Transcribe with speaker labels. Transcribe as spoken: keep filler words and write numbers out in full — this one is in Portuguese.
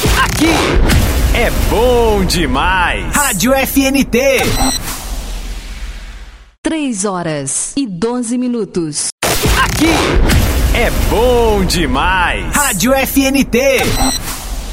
Speaker 1: Aqui é bom demais. Rádio F N T.
Speaker 2: Três horas e doze minutos.
Speaker 1: Aqui é bom demais. Rádio F N T.